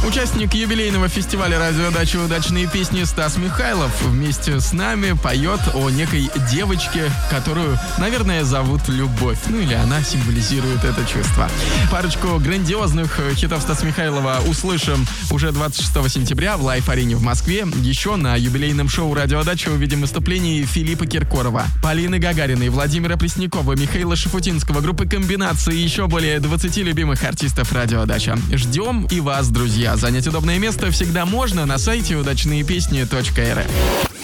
Участник юбилейного фестиваля радиодачи «Удачные песни» Стас Михайлов вместе с нами поет о некой девочке, которую, наверное, зовут Любовь. Ну или она символизирует это чувство. Парочку грандиозных хитов Стаса Михайлова услышим уже 26 сентября в Лайф-арене в Москве. Еще на юбилейном шоу «Радиодача» увидим выступление Филиппа Киркорова, Полины Гагариной, Владимира Преснякова, Михаила Шафутинского, группы «Комбинации» и еще более 20 любимых артистов «Радиодача». Ждем и вас, друзья. Занять удобное место всегда можно на сайте удачныепесни.рф.